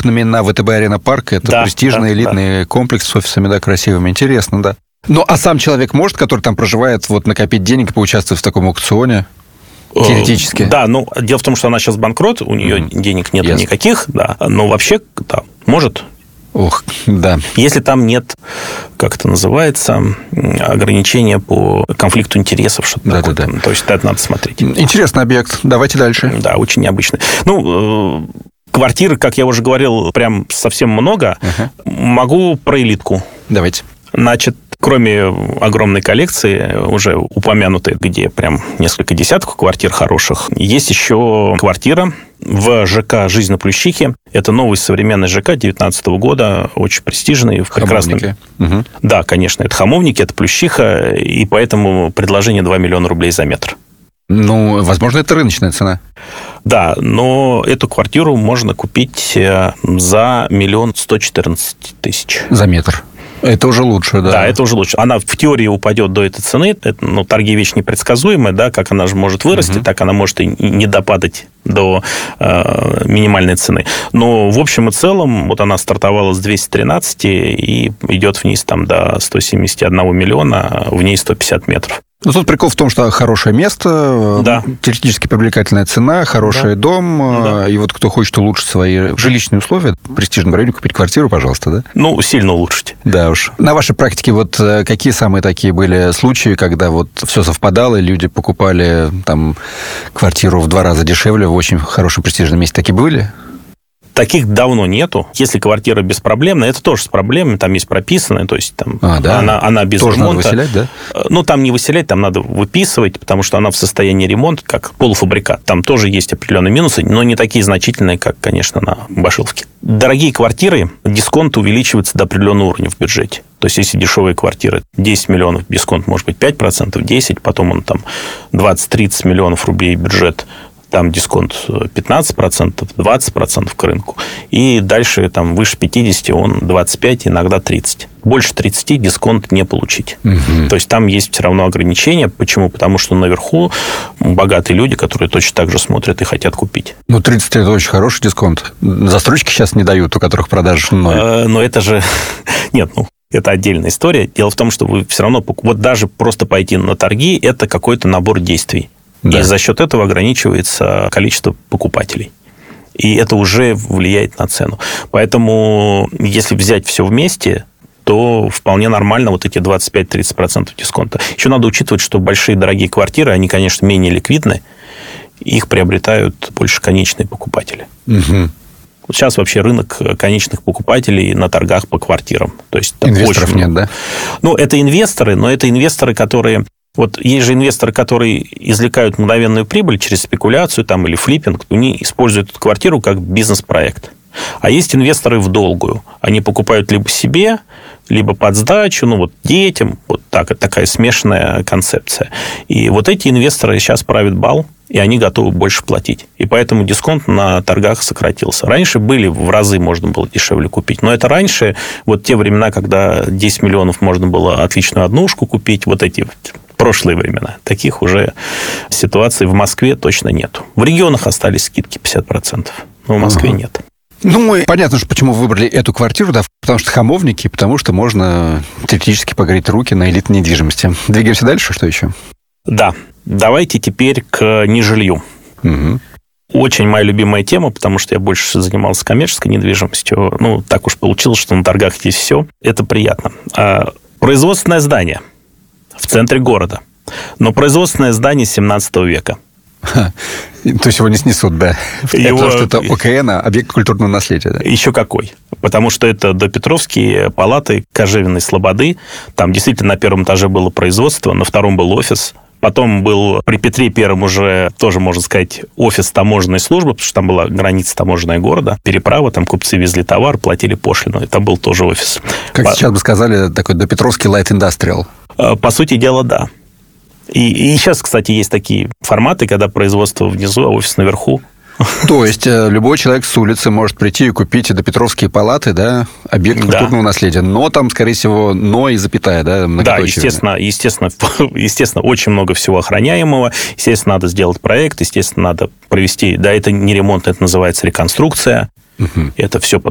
окнами на ВТБ-Арена Парк. Это престижный, элитный комплекс с офисами, да, красивыми. Интересно, да. Ну, а сам человек может, который там проживает, вот накопить денег и поучаствовать в таком аукционе? Теоретически. Да, ну, дело в том, что она сейчас банкрот, у нее денег нет никаких, да, но вообще, да, может. Ох, да. Если там нет, как это называется, ограничения по конфликту интересов, что-то такое. Да. То есть это надо смотреть. Интересный объект. Давайте дальше. Да, очень необычный. Ну, квартир, как я уже говорил, прям совсем много. Могу про элитку. Давайте. Значит, кроме огромной коллекции, уже упомянутой, где прям несколько десятков квартир хороших, есть еще квартира в ЖК «Жизнь на Плющихе». Это новый современный ЖК 2019 года, очень престижный. Хамовники. Да, конечно, это Хамовники, это Плющиха, и поэтому предложение 2 миллиона рублей за метр. Ну, возможно, это рыночная цена. Да, но эту квартиру можно купить за 1 114 000. За метр. Это уже лучше, да. Да, это уже лучше. Она в теории упадет до этой цены. Это, ну, торги вещь непредсказуемая, да, как она же может вырасти, так она может и не допадать до минимальной цены. Но в общем и целом, вот она стартовала с 213 и идет вниз там до 171 миллиона, в ней 150 метров. Ну, тут прикол в том, что хорошее место, теоретически привлекательная цена, хороший дом, и вот кто хочет улучшить свои жилищные условия, в престижном районе купить квартиру, пожалуйста, да? Ну, сильно улучшить. Да уж. На вашей практике вот какие самые такие были случаи, когда вот все совпадало, и люди покупали там квартиру в 2 раза дешевле в очень хорошем престижном месте? Такие были? Таких давно нету. Если квартира беспроблемная, это тоже с проблемами, там есть прописано, то есть там она без тоже ремонта. Надо выселять, да? Ну, там не выселять, там надо выписывать, потому что она в состоянии ремонта, как полуфабрикат. Там тоже есть определенные минусы, но не такие значительные, как, конечно, на Башиловке. Дорогие квартиры, дисконт увеличивается до определенного уровня в бюджете. То есть, если дешевые квартиры 10 миллионов, дисконт может быть 5%, 10%, потом он там 20-30 миллионов рублей бюджет, там дисконт 15%, 20% к рынку. И дальше там выше 50, он 25, иногда 30. Больше 30 дисконт не получить. То есть там есть все равно ограничения. Почему? Потому что наверху богатые люди, которые точно так же смотрят и хотят купить. Ну, 30 – это очень хороший дисконт. Застройщики сейчас не дают, у которых продажи 0. Но это же... Нет, ну... Это отдельная история. Дело в том, что вы все равно... Вот даже просто пойти на торги – это какой-то набор действий. Да. И за счет этого ограничивается количество покупателей. И это уже влияет на цену. Поэтому, если взять все вместе, то вполне нормально вот эти 25-30% дисконта. Еще надо учитывать, что большие дорогие квартиры, они, конечно, менее ликвидны. Их приобретают больше конечные покупатели. Вот сейчас вообще рынок конечных покупателей на торгах по квартирам. То есть, инвесторов нет, да? Ну, это инвесторы, но это инвесторы, которые... Вот есть же инвесторы, которые извлекают мгновенную прибыль через спекуляцию там, или флиппинг, они используют эту квартиру как бизнес-проект. А есть инвесторы в долгую. Они покупают либо себе, либо под сдачу, ну вот детям. Вот так, такая смешанная концепция. И вот эти инвесторы сейчас правят бал, и они готовы больше платить. И поэтому дисконт на торгах сократился. Раньше были в разы можно было дешевле купить. Но это раньше, вот те времена, когда 10 миллионов можно было отличную однушку купить, вот эти прошлые времена. Таких уже ситуаций в Москве точно нету. В регионах остались скидки 50%, но в Москве нет. Ну, понятно, что почему вы выбрали эту квартиру, да, потому что Хамовники, потому что можно теоретически погреть руки на элитной недвижимости. Двигаемся дальше, что еще? Да, давайте теперь к нежилью. Очень моя любимая тема, потому что я больше занимался коммерческой недвижимостью. Ну, так уж получилось, что на торгах есть все. Это приятно. Производственное здание в центре города. Но производственное здание 17 века. То есть его не снесут, да? Потому что это ОКН, объект культурного наследия, да? Еще какой. Потому что это допетровские палаты Кожевенной Слободы. Там действительно на первом этаже было производство, на втором был офис. Потом был при Петре Первом уже, тоже, можно сказать, офис таможенной службы, потому что там была граница таможенная города, переправа, там купцы везли товар, платили пошлину. Это был тоже офис. Как сейчас бы сказали, такой допетровский light industrial. По сути дела, да. И сейчас, кстати, есть такие форматы, когда производство внизу, а офис наверху. То есть любой человек с улицы может прийти и купить допетровские палаты, да, объект культурного наследия. Но там, скорее всего, но и запятая, да, многоточие. Да, естественно, очень много всего охраняемого. Естественно, надо сделать проект, естественно, надо провести, да, это не ремонт, это называется реконструкция. Это все